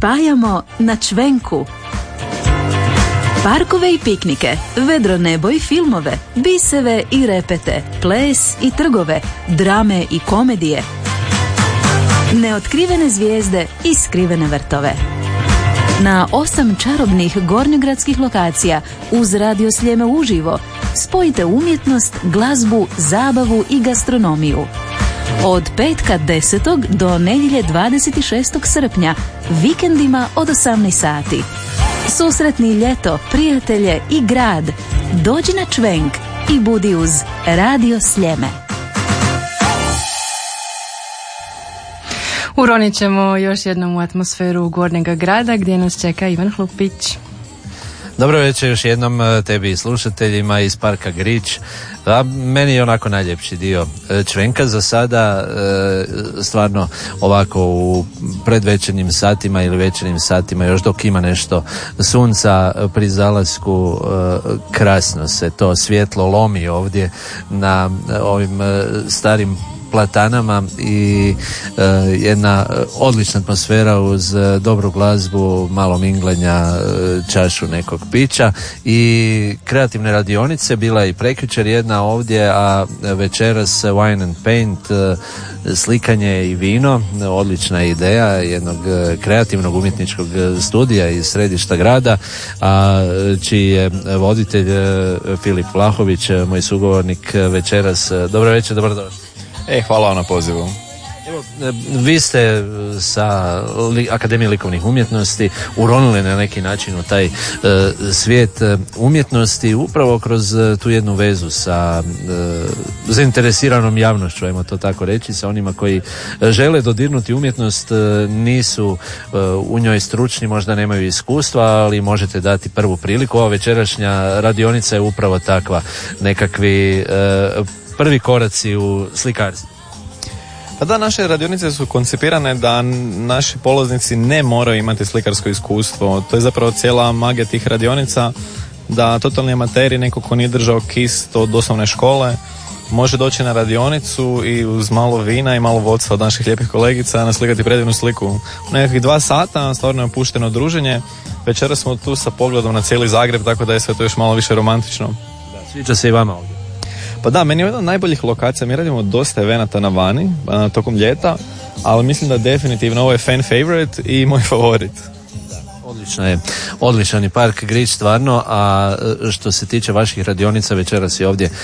spajamo na čvenku. Parkove i piknike, vedro nebo i filmove, biseve i repete, ples i trgove, drame i komedije. Neotkrivene zvijezde i skrivene vrtove. Na 8 čarobnih gornjogradskih lokacija uz Radio Sljeme uživo spojite umjetnost, glazbu, zabavu i gastronomiju. Od petka 10. do nedjelje 26. srpnja, vikendima od 18 sati. Susretni ljeto, prijatelje i grad. Dođi na čvenk i budi uz Radio Sljeme. Uronit ćemo još jednom u atmosferu Gornjega grada gdje nas čeka Ivan Hlupić. Dobro večer još jednom tebi i slušateljima iz Parka Grič. A meni je onako najljepši dio čvenka za sada, stvarno ovako u predvečernjim satima ili večernjim satima, još dok ima nešto sunca pri zalasku, krasno se to svjetlo lomi ovdje na ovim starim platanama i jedna odlična atmosfera uz dobru glazbu, malo minglenja, čašu nekog pića i kreativne radionice. Bila je i prekjučer jedna ovdje, a večeras Wine and Paint, slikanje i vino, odlična ideja jednog kreativnog umjetničkog studija iz središta grada, a čiji je voditelj Filip Vlahović, moj sugovornik večeras. Dobro večer, dobrodošli. Hvala vam na pozivu. Evo, vi ste sa Akademije likovnih umjetnosti uronili na neki način u taj svijet umjetnosti upravo kroz tu jednu vezu sa zainteresiranom javnošću, ajmo to tako reći, sa onima koji žele dodirnuti umjetnost, nisu u njoj stručni, možda nemaju iskustva, ali možete dati prvu priliku. Ova večerašnja radionica je upravo takva, nekakvi prvi koraci u slikarstvu. Pa da, naše radionice su koncipirane da naši polaznici ne moraju imati slikarsko iskustvo. To je zapravo cijela magija tih radionica, da totalni amateri, neko ko nije držao kist od osnovne škole, može doći na radionicu i uz malo vina i malo vodstva od naših lijepih kolegica naslikati predivnu sliku. U nekakvih 2 sata stvarno je opušteno druženje. Večera smo tu sa pogledom na cijeli Zagreb, tako da je sve to još malo više romantično. Da, sviđa se i vama ovdje. Pa da, meni je jedna od najboljih lokacija. Mi radimo dosta evenata na vani tokom ljeta, ali mislim da definitivno ovo je fan favorite i moj favorit. Odličan je Park Grič stvarno, a što se tiče vaših radionica, večeras je ovdje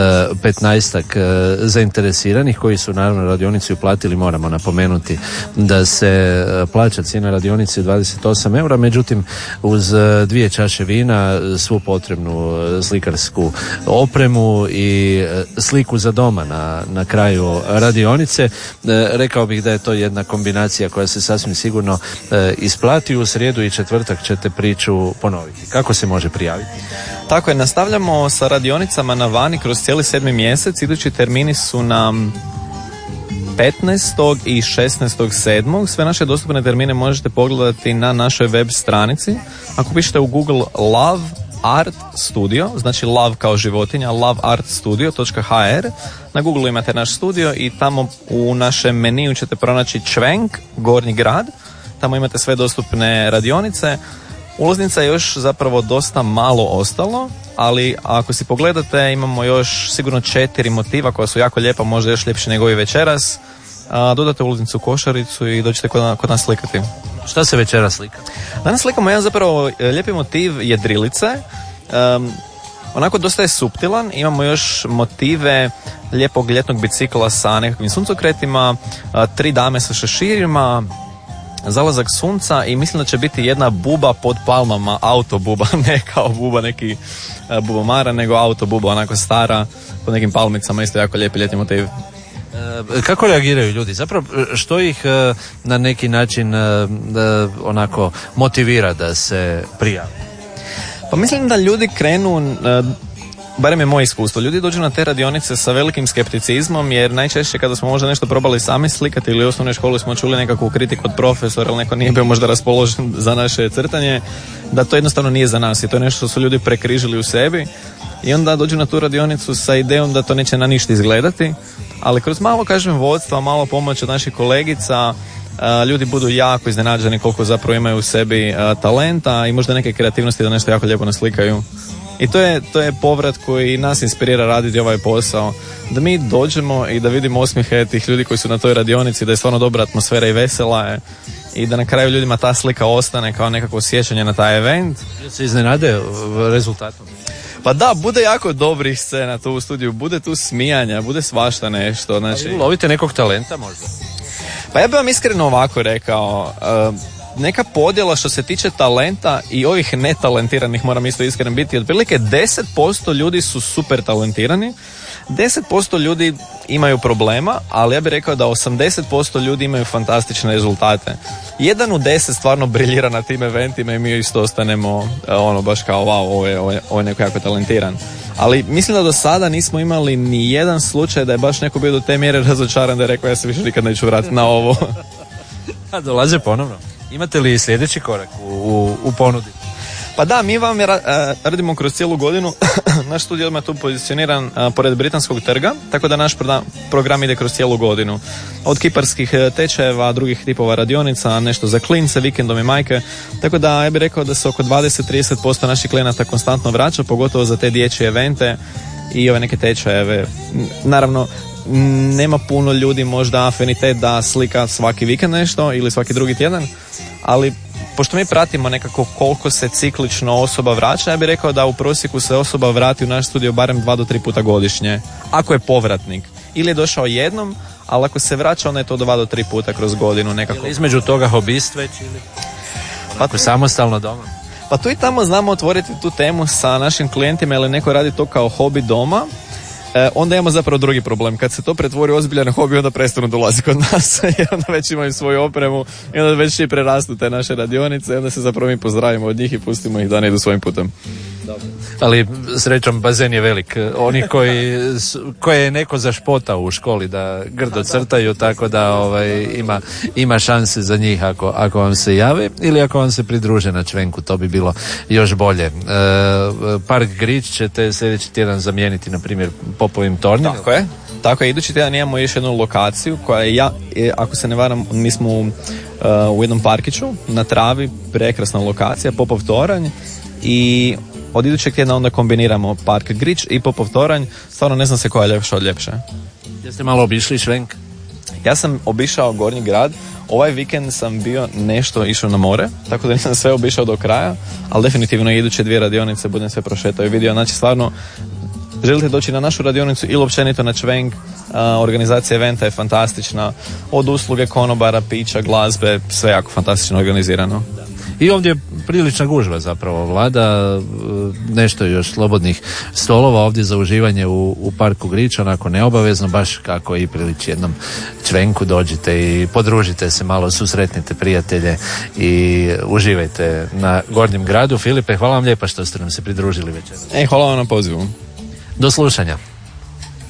15-ak zainteresiranih koji su naravno radionici uplatili. Moramo napomenuti da se plaća cijena radionice 28 eura, međutim uz 2 čaše vina, svu potrebnu slikarsku opremu i sliku za doma na kraju radionice. Rekao bih da je to jedna kombinacija koja se sasvim sigurno isplati. U srijedu i četvrtak ćete priču ponoviti. Kako se može prijaviti? Tako je, nastavljamo sa radionicama na vani kroz cijeli 7. mjesec. Idući termini su nam 15. i 16.7. Sve naše dostupne termine možete pogledati na našoj web stranici. Ako pišete u Google Love Art Studio, znači love kao životinja, loveartstudio.hr, na Google imate naš studio i tamo u našem meniju ćete pronaći čvenk, Gornji grad. Tamo imate sve dostupne radionice. Ulaznica je još zapravo dosta malo ostalo, ali ako si pogledate imamo još sigurno 4 motiva koja su jako lijepa, možda još ljepši nego i večeras. Dodate ulaznicu košaricu i dođete kod nas slikati. Šta se večeras slika? Danas slikamo jedan zapravo lijepi motiv jedrilice. Onako dosta je suptilan, imamo još motive lijepog ljetnog bicikla sa nekakvim suncokretima, 3 dame sa šeširima, zalazak sunca i mislim da će biti jedna buba pod palmama, auto buba, ne kao buba neki bubomara, nego auto buba, onako stara, pod nekim palmicama, isto jako lijepi ljetni motiv. Kako reagiraju ljudi? Zapravo, što ih na neki način onako motivira da se prijave? Pa mislim da ljudi krenu, barem je moje iskustvo, ljudi dođu na te radionice sa velikim skepticizmom, jer najčešće kada smo možda nešto probali sami slikati ili u osnovnoj školi smo čuli nekakvu kritiku od profesora ili neko nije bio možda raspoložen za naše crtanje, da to jednostavno nije za nas i to je nešto što su ljudi prekrižili u sebi i onda dođu na tu radionicu sa idejom da to neće na ništa izgledati, ali kroz malo, kažem, vodstva, malo pomoć od naših kolegica, ljudi budu jako iznenađeni koliko zapravo imaju u sebi talenta i možda neke kreativnosti da nešto jako lijepo naslikaju. I to je povrat koji nas inspirira raditi ovaj posao. Da mi dođemo i da vidimo osmijehe tih ljudi koji su na toj radionici, da je stvarno dobra atmosfera i vesela je. I da na kraju ljudima ta slika ostane kao nekako sjećanje na taj event. Se iznenade rezultatom? Pa da, bude jako dobrih scena tu u studiju, bude tu smijanja, bude svašta nešto. Znači... Lovite nekog talenta možda? Pa ja bih vam iskreno ovako rekao, neka podjela što se tiče talenta i ovih netalentiranih, moram isto iskren biti, otprilike 10% ljudi su super talentirani, 10% ljudi imaju problema, ali ja bih rekao da 80% ljudi imaju fantastične rezultate. 1 u 10 stvarno briljira na tim eventima i mi isto ostanemo baš kao wow, ovo je neko jako talentiran. Ali mislim da do sada nismo imali ni jedan slučaj da je baš neko bio do te mjere razočaran da je rekao ja se više nikad neću vratiti na ovo. A dolaze ponovno. Imate li sljedeći korak u ponudi? Pa da, mi vam radimo kroz cijelu godinu. Naš studio je tu pozicioniran pored Britanskog trga, tako da naš program ide kroz cijelu godinu. Od kiparskih tečajeva, drugih tipova radionica, nešto za klince, vikendom i majke. Tako da ja bih rekao da se oko 20-30% naših klijenata konstantno vraća, pogotovo za te dječje evente i ove neke tečajeve. Naravno, nema puno ljudi možda afinitet da slika svaki vikend nešto ili svaki drugi tjedan, ali pošto mi pratimo nekako koliko se ciklično osoba vraća, ja bih rekao da u prosjeku se osoba vrati u naš studio barem 2 do 3 puta godišnje, ako je povratnik. Ili je došao jednom, ali ako se vraća, onda je to 2 do 3 puta kroz godinu nekako. Ili između toga hobist već ili pa samostalno doma? Pa tu i tamo znamo otvoriti tu temu sa našim klijentima, ili neko radi to kao hobi doma, onda imamo zapravo drugi problem. Kad se to pretvori u ozbiljan hobi, onda prestanu dolazi kod nas jer onda već imaju svoju opremu i onda već i prerastu te naše radionice i onda se zapravo mi pozdravimo od njih i pustimo ih da ne idu svojim putem. Dobro. Ali srećom bazen je velik. Oni koje je neko zašpotao u školi da grdo crtaju, tako da ima šanse za njih ako vam se jave ili ako vam se pridruže na čvenku, to bi bilo još bolje. Park Grič ćete sljedeći tjedan zamijeniti na primjer Popovim tornjem. Tako je, idući tjedan imamo još jednu lokaciju koja je, ako se ne varam, mi smo u jednom parkiću na travi, prekrasna lokacija, Popov toranj, i od idućeg tjedna onda kombiniramo Park Grič i Popov toranj. Stvarno ne znam se koja je ljepša od ljepše. Jeste malo obišli švenk? Ja sam obišao Gornji grad. Ovaj vikend sam bio nešto išao na more, tako da nisam sve obišao do kraja, ali definitivno iduće 2 radionice budem sve prošetao i vidio. Znači stvarno, želite doći na našu radionicu ili općenito na čvenk, organizacija eventa je fantastična, od usluge konobara, pića, glazbe, sve jako fantastično organizirano. I ovdje je prilična gužva zapravo vlada, nešto još slobodnih stolova ovdje za uživanje u Parku Grič, onako neobavezno, baš kako i priliči jednom čvenku, dođite i podružite se malo, susretnite prijatelje i uživajte na Gornjem gradu. Filipe, hvala vam lijepa što ste nam se pridružili večeras. Hvala vam na pozivu. Do slušanja.